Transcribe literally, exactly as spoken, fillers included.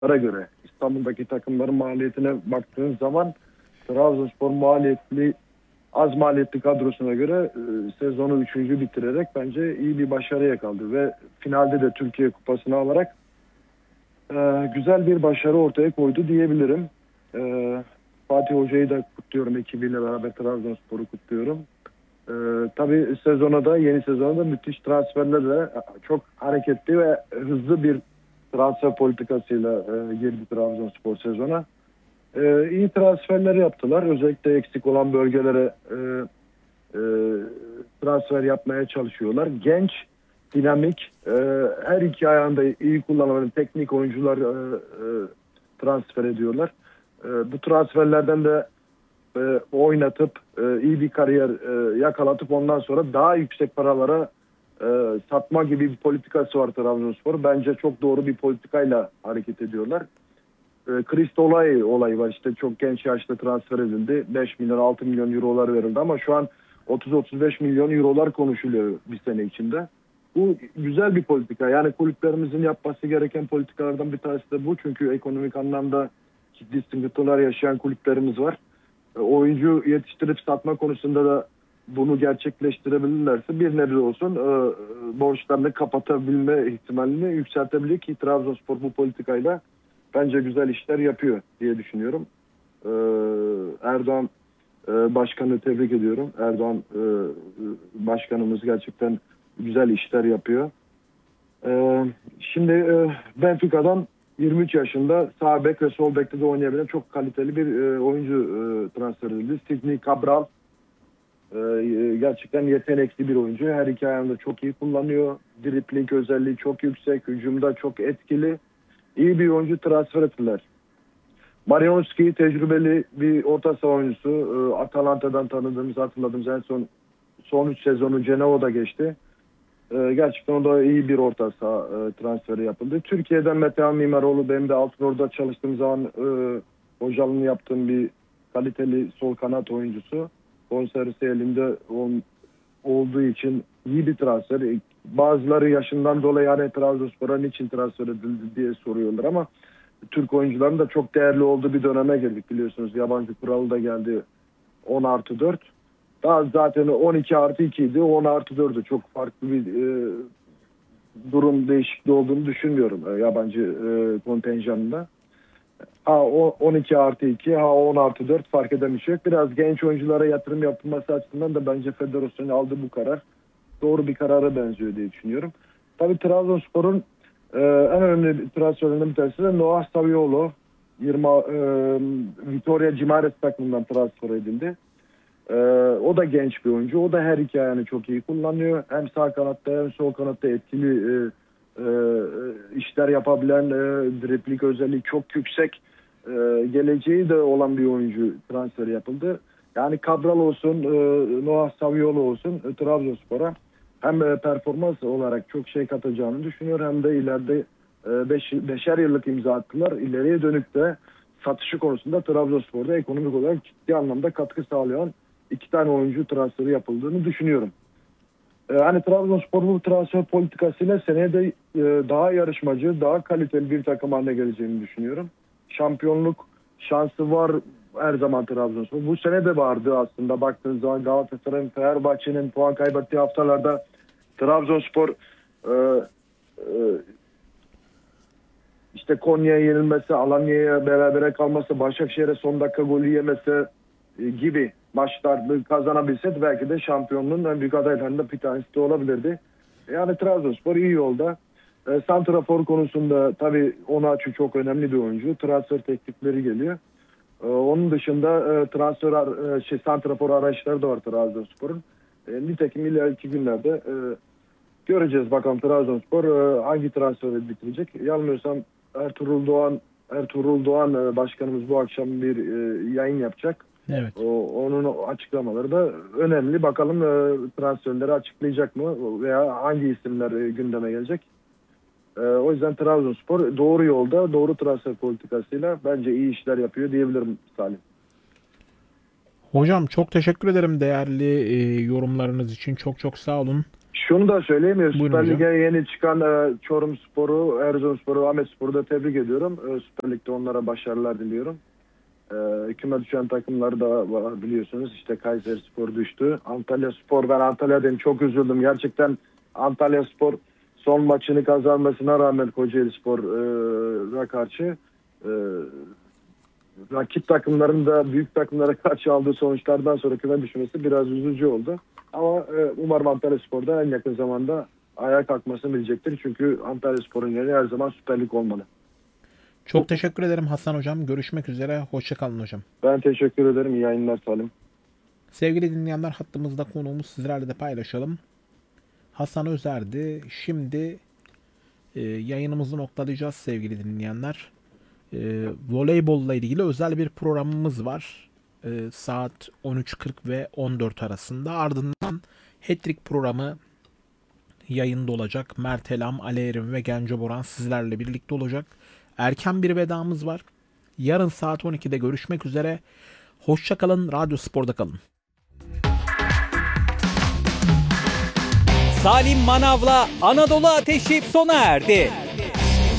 göre İstanbul'daki takımların maliyetine baktığın zaman Trabzonspor maliyetli az maliyetli kadrosuna göre e, sezonu üçüncü bitirerek bence iyi bir başarı yakaladı ve finalde de Türkiye Kupası'nı alarak e, güzel bir başarı ortaya koydu diyebilirim. E, Fatih Hoca'yı da kutluyorum, ekibiyle beraber Trabzonspor'u kutluyorum. E, tabii sezona da yeni sezona da müthiş transferlerle çok hareketli ve hızlı bir transfer politikasıyla e, girdi Trabzonspor sezona. E, iyi transferler yaptılar. Özellikle eksik olan bölgelere e, e, transfer yapmaya çalışıyorlar. Genç, dinamik, e, her iki ayağında iyi kullanan teknik oyuncular e, e, transfer ediyorlar. E, bu transferlerden de e, oynatıp e, iyi bir kariyer e, yakalatıp ondan sonra daha yüksek paralara e, satma gibi bir politikası var Trabzonspor. Bence çok doğru bir politikayla hareket ediyorlar. E, Kristolay olayı var, işte çok genç yaşta transfer edildi. beş milyon altı milyon eurolar verildi ama şu an otuz otuz beş milyon eurolar konuşuluyor bir sene içinde. Bu güzel bir politika. Yani kulüplerimizin yapması gereken politikalardan bir tanesi de bu. Çünkü ekonomik anlamda ciddi sıkıntılar yaşayan kulüplerimiz var. E, oyuncu yetiştirip satma konusunda da bunu gerçekleştirebilirlerse bir nebze olsun e, borçlarını kapatabilme ihtimalini yükseltebilir ki Trabzonspor bu politikayla bence güzel işler yapıyor diye düşünüyorum. Ee, Erdoğan e, Başkan'ı tebrik ediyorum. Erdoğan e, Başkanımız gerçekten güzel işler yapıyor. Ee, şimdi e, Benfica'dan yirmi üç yaşında sağ bek ve sol bekte de oynayabilen çok kaliteli bir e, oyuncu e, transfer edildi. Sidney Cabral e, gerçekten yetenekli bir oyuncu. Her iki ayağını da çok iyi kullanıyor. Dribling özelliği çok yüksek. Hücumda çok etkili. İyi bir oyuncu transfer ettiler. Marionski tecrübeli bir orta saha oyuncusu. E, Atalanta'dan tanıdığımız, hatırladığımız en son son üç sezonu Cenova'da geçti. E, gerçekten o da iyi bir orta saha e, transferi yapıldı. Türkiye'den Metehan Mimaroğlu, benim de Altınordu'da çalıştığım zaman e, hocalığını yaptığım bir kaliteli sol kanat oyuncusu. Bonservisi elinde ol, olduğu için iyi bir transfer. E, Bazıları yaşından dolayı hani Trabzonspor'a niçin transfer edildi diye soruyorlar ama Türk oyuncuların da çok değerli olduğu bir döneme girdik biliyorsunuz. Yabancı kuralı da geldi, on artı dört. Daha zaten on iki artı iki idi, on artı dördü. Çok farklı bir e, durum değişikliği olduğunu düşünmüyorum e, yabancı e, kontenjanında. Ha o on iki artı iki, ha on artı dört fark eden bir şey yok. Biraz genç oyunculara yatırım yapılması açısından da bence federasyonun aldığı bu karar doğru bir karara benziyor diye düşünüyorum. Tabii Trabzonspor'un e, en önemli transferlerinden bir tanesi de Noah Saviolo. yirmi e, Vitória Guimarães takımından transfer edildi. E, o da genç bir oyuncu. O da her iki ayağını çok iyi kullanıyor. Hem sağ kanatta hem sol kanatta etkili e, e, işler yapabilen, e, dribling özelliği çok yüksek, e, geleceği de olan bir oyuncu transferi yapıldı. Yani Cabral olsun, e, Noah Saviolo olsun e, Trabzonspor'a hem e, performans olarak çok şey katacağını düşünüyor hem de ileride e, beş, beşer yıllık imza attılar. İleriye dönük de satışı konusunda Trabzonspor'da ekonomik olarak ciddi anlamda katkı sağlayan iki tane oyuncu transferi yapıldığını düşünüyorum. E, hani Trabzonspor bu transfer politikasıyla seneye de e, daha yarışmacı, daha kaliteli bir takım haline geleceğini düşünüyorum. Şampiyonluk şansı var her zaman Trabzonspor. Bu sene de vardı aslında. Baktığınız zaman Galatasaray'ın, Fenerbahçe'nin puan kaybettiği haftalarda Trabzonspor e, e, işte Konya'ya yenilmesi, Alanya'ya berabere kalması, Başakşehir'e son dakika golü yemesi e, gibi maçlarda kazanabilseydi belki de şampiyonluğun en büyük adaylarından bir tanesi de olabilirdi. Yani Trabzonspor iyi yolda. E, Santrafor konusunda tabii Onaçu çok önemli bir oyuncu. Transfer teklifleri geliyor. E, onun dışında e, transfer ar- e, şey santrafor araçları da var Trabzonspor'un. E, nitekim ileriki günlerde e, göreceğiz bakalım Trabzonspor e, hangi transferi bitirecek. Yanılmıyorsam Ertuğrul Doğan Ertuğrul Doğan e, başkanımız bu akşam bir e, yayın yapacak. Evet. O, onun açıklamaları da önemli. Bakalım e, transferleri açıklayacak mı veya hangi isimler e, gündeme gelecek. E, o yüzden Trabzonspor doğru yolda, doğru transfer politikasıyla bence iyi işler yapıyor diyebilirim Salim. Hocam çok teşekkür ederim değerli e, yorumlarınız için. Çok çok sağ olun. Şunu da söyleyeyim. Buyurun Süper hocam. Lig'e yeni çıkan e, Çorumspor'u, Erzurumspor'u, Ahmetspor'u da tebrik ediyorum. E, Süper Lig'de onlara başarılar diliyorum. E, küme düşen takımları da var biliyorsunuz. İşte Kayserispor düştü. Antalyaspor, ben Antalya'dayım, çok üzüldüm. Gerçekten Antalyaspor son maçını kazanmasına rağmen Kocaelispor'a karşı e, rakip takımların da büyük takımlara karşı aldığı sonuçlardan sonra küme düşmesi biraz üzücü oldu. Ama e, umarım Antalyaspor'da en yakın zamanda ayağa kalkmasını bilecektir. Çünkü Antalyaspor'un yeri her zaman Süper Lig olmalı. Çok teşekkür ederim Hasan hocam. Görüşmek üzere. Hoşça kalın hocam. Ben teşekkür ederim. İyi yayınlar Salim. Sevgili dinleyenler, hattımızda konuğumuz, sizlerle de paylaşalım. Hasan Özer'di. Şimdi e, yayınımızı noktalayacağız sevgili dinleyenler. E, voleybolla ilgili özel bir programımız var. E, saat on üç kırk ve on dört arasında. Ardından Hat-Trick programı yayında olacak. Mert Elam, Ali Erim ve Genco Boran sizlerle birlikte olacak. Erken bir vedamız var. Yarın saat on ikide görüşmek üzere. Hoşça kalın. Radyo Spor'da kalın. Salim Manav'la Anadolu Ateşi sona erdi.